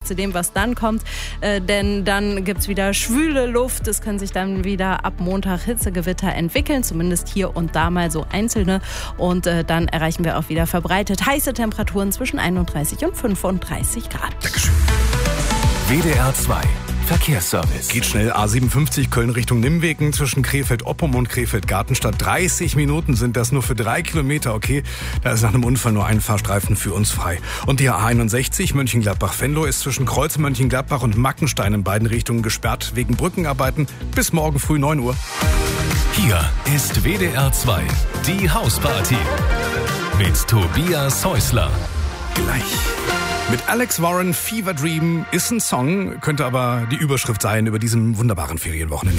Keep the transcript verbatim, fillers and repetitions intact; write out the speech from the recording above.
zu dem, was dann kommt, äh, denn dann gibt's wieder schwüle Luft. Es können sich dann wieder ab Montag Hitzegewitter entwickeln, zumindest hier und da mal so einzelne. Und äh, dann erreichen wir auch wieder verbreitet heiße Temperaturen zwischen einunddreißig und fünfunddreißig Grad. Dankeschön. W D R zwei Verkehrsservice. Geht schnell. A siebenundfünfzig Köln Richtung Nimwegen zwischen Krefeld-Oppum und Krefeld-Gartenstadt. dreißig Minuten sind das nur für drei Kilometer. Okay, da ist nach einem Unfall nur ein Fahrstreifen für uns frei. Und die A einundsechzig Mönchengladbach-Venlo ist zwischen Kreuz Mönchengladbach und Mackenstein in beiden Richtungen gesperrt wegen Brückenarbeiten bis morgen früh neun Uhr. Hier ist W D R zwei, die Hausparty. Mit Tobias Häusler. Gleich. Mit Alex Warren, Fever Dream ist ein Song, könnte aber die Überschrift sein über diesem wunderbaren Ferienwochenende.